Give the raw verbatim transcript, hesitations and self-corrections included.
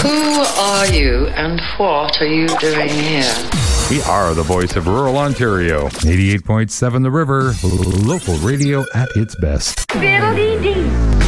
Who are you and what are you doing here? We are the voice of rural Ontario. eighty-eight point seven The River, local radio at its best. Fiddle-dee-dee.